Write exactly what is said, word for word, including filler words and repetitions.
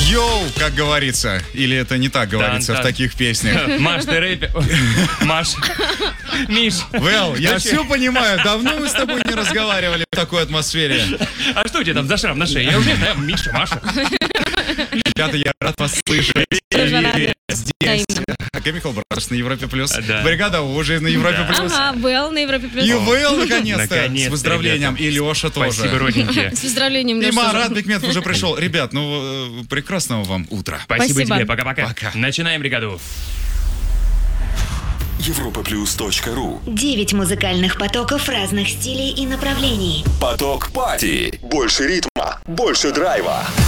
Йоу, как говорится. Или это не так говорится Тан-тан. в таких песнях? Маш, ты рэпер. Маш. Миш. Вэл, я все понимаю. Давно мы с тобой не разговаривали в такой атмосфере. А что у тебя там за шрам на шее? Я уже знаю, Миша, Маша. Ребята, я рад вас слышать. Тоже рада. Здесь Chemical Brothers на Европе Плюс. Да. Бригада У уже на Европе Да. Плюс. Ага, Вэл на Европе Плюс. И Вэл, наконец-то. Наконец-то, С поздравлением. ребята. И Леша тоже. Спасибо, родненькие. С поздравлением, И Леша. Марат Бекметов уже пришел. Ребят, ну, э, прекрасного вам утра. Спасибо, Спасибо. тебе. Пока-пока. Пока. Начинаем бригаду. европа плюс точка ру. Девять музыкальных потоков разных стилей и направлений. Поток Пати. Больше ритма, больше драйва.